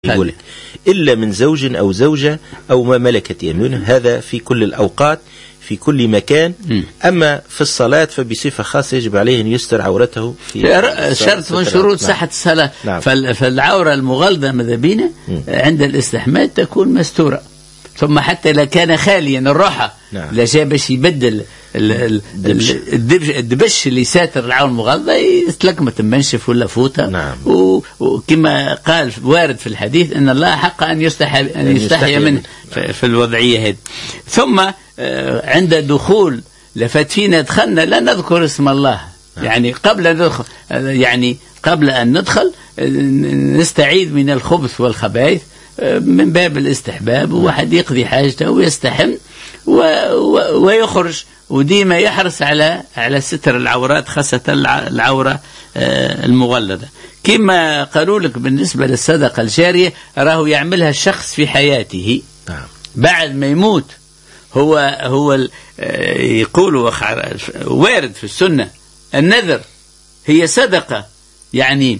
يقولك إلا من زوج أو زوجة أو ما ملكت يمينه، هذا في كل الأوقات في كل مكان. أما في الصلاة فبصفة خاصة يجب عليه أن يستر عورته في شرط من شروط صحة الصلاة. فالعورة المغلظة ماذا بينا عند الاستحمام تكون مستورة، ثم حتى لو كان خاليا الروحة لا جاء باش يبدل الدبش اللي ساتر العورة المغلظة يتلكمت منشف ولا فوتة. وكما قال وارد في الحديث أن الله حق أن يستحي منه في الوضعية هذه. ثم عند دخول لفت فينا دخلنا لا نذكر اسم الله، يعني قبل أن ندخل نستعيذ من الخبث والخبائث من باب الاستحباب، وواحد يقضي حاجته ويستحم ويخرج، وديما يحرص على ستر العورات خاصة العورة المغلظة. كما قالوا لك بالنسبة للصدقة الجارية راهو يعملها الشخص في حياته بعد ما يموت. هو يقول وارد في السنة النذر هي صدقة، يعني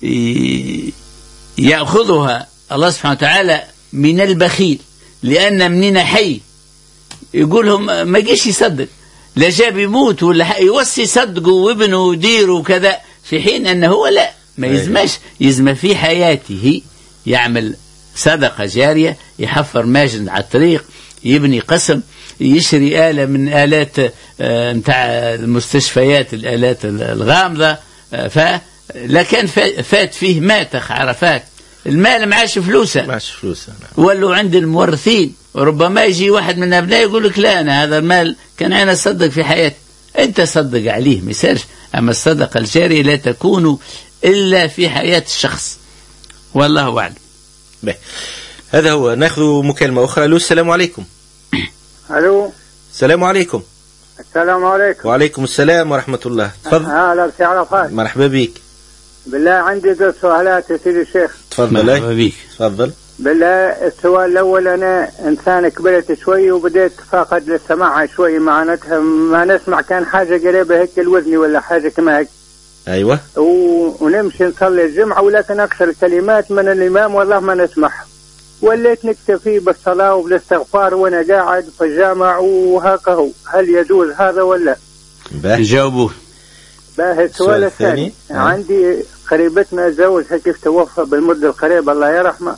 يأخذها الله سبحانه وتعالى من البخيل، لأن منين حي يقولهم ما جيش يصدق، لا جاب يموت ولا يوصي صدقه وابنه وديره وكذا، في حين أنه هو لا ما يزمش، يزم في حياته يعمل صدقة جارية، يحفر ماجن على الطريق، يبني قسم، يشري آلة من آلات متاع المستشفيات، الآلات الغامضة، لكن فات فيه ماتخ عرفات المال معاش فلوسه ولو عند المورثين، وربما يجي واحد من أبنائي يقول لك لا أنا هذا المال كان أنا أصدق في حياتي، أنت صدق عليه مثال. أما الصدقة الجارية لا تكون إلا في حياة الشخص، والله أعلم. هذا هو. نأخذ مكالمة أخرى. السلام عليكم. ألو. السلام عليكم. السلام عليكم. وعليكم السلام ورحمة الله. تفضل. هلا سي عرفات. مرحبا بك. بالله عندي 2 سؤالات يا سيدي الشيخ. تفضل. مرحبا بك. تفضل. بالله السؤال الأول، أنا إنسان كبرت شوي وبديت فاقد للسماع شوي، معناتها ما نسمع كان حاجة قريبة هيك الوزني ولا حاجة كما هيك. أيوة. ونمشي نصلي الجمعة، ولكن أكثر الكلمات من الإمام والله ما نسمعها، وليت نكتفي بالصلاة وبالاستغفار وأنا قاعد في الجامع وهكا هو. هل يجوز هذا ولا؟ جاوبوه. السؤال الثاني، عندي قريبتنا زوجها كيف توفى بالمدة القريبة الله يرحمه،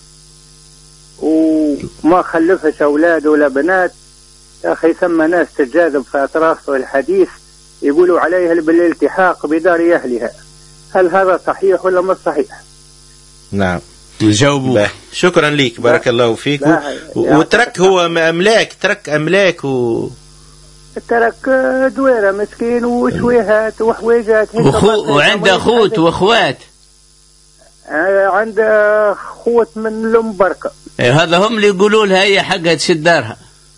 وما خلفش أولاد ولا بنات. يا أخي ثم ناس تجاذب في أطراف الحديث يقولوا عليها بالالتحاق بدار أهلها، هل هذا صحيح ولا مش صحيح؟ نعم. جاوبوا. شكرا لك، بارك الله فيك. وترك هو أملاك، ترك أملاك ترك دويرة مسكين وشويهات وحويجات، وعنده أخوت وأخوات. عنده أخوت من الأم بركة. هذا هم اللي يقولوا لها هي حقها تشد دارها.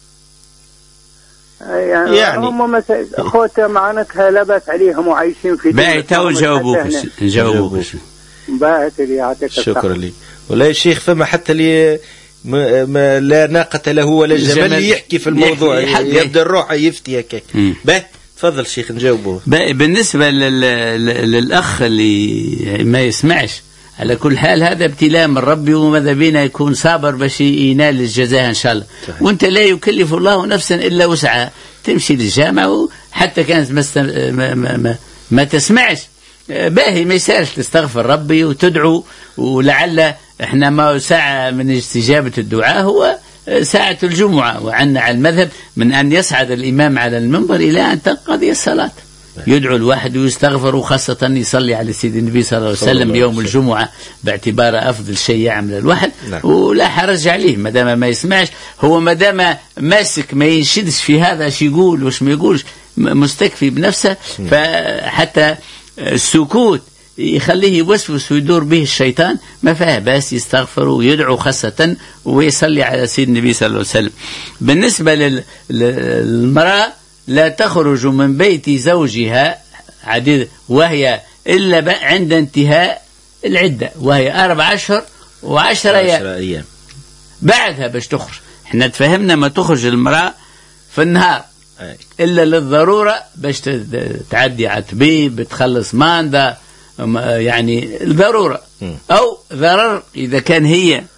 يعني هم أخوتها معناتها لبس عليهم وعايشين في باهي. جاوبوك. باهت اللي يعطيك. شكرا لي. ولا يا شيخ فما حتى لي لا ناقة له ولا جمل يحكي في الموضوع، يبدأ الروح يفتي هكاك. تفضل شيخ نجاوبه. بالنسبة للأخ اللي ما يسمعش، على كل حال هذا ابتلاء من ربي، وماذا بينا يكون صابر باش ينال الجزاء إن شاء الله. وانت لا يكلف الله نفسا إلا وسعها، تمشي للجامعة حتى كانت ما تسمعش باهي، ما يسالش تستغفر ربي وتدعو، ولعل احنا ما ساعة من استجابة الدعاء هو ساعة الجمعة، وعنا على المذهب من أن يصعد الإمام على المنبر إلى أن تنقضي الصلاة، يدعو الواحد ويستغفر، وخاصة يصلي على سيد النبي صلى الله عليه وسلم بيوم الجمعة باعتباره أفضل شيء يعمل الواحد. ولا حرج عليه ما دام ما يسمعش، هو ما دام ماسك ما ينشدش في هذا شي يقول وش ما يقولش، مستكفي بنفسه. فحتى السكوت يخليه يوسوس ويدور به الشيطان، ما فيها بس يستغفر ويدعو خاصة ويصلي على سيد النبي صلى الله عليه وسلم. بالنسبة للمرأة لا تخرج من بيت زوجها عديد وهي إلا عند انتهاء العدة، وهي 4 أشهر و10 أيام. بعدها باش تخرج، احنا تفهمنا ما تخرج المرأة في النهار إلا للضرورة باش تعدي على طبيب، تخلص ماندا، يعني الضرورة، أو ضرر إذا كان هي